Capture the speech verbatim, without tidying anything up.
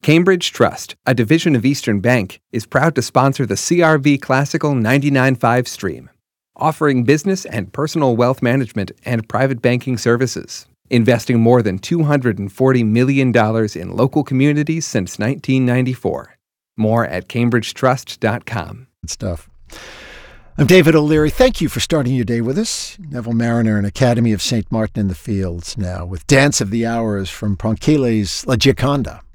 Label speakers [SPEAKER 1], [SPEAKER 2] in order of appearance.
[SPEAKER 1] Cambridge Trust, a division of Eastern Bank, is proud to sponsor the C R V Classical ninety-nine point five stream, offering business and personal wealth management and private banking services, investing more than two hundred forty million dollars in local communities since nineteen ninety-four. More at cambridge trust dot com.
[SPEAKER 2] Good stuff. I'm David O'Leary. Thank you for starting your day with us. Neville Marriner and Academy of Saint Martin in the Fields now with Dance of the Hours from Ponchielli's La Gioconda.